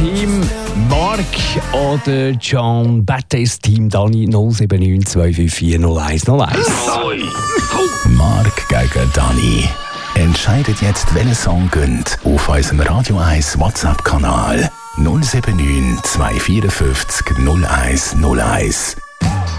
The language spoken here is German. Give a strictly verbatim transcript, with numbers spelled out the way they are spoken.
Team Mark oder John Baptiste Team Dani null sieben neun zwei fünf vier null eins null eins. Mark gegen Dani. Entscheidet jetzt, welcher Song gönnt auf unserem Radio eins WhatsApp-Kanal null sieben neun zwei vier fünf null eins null eins.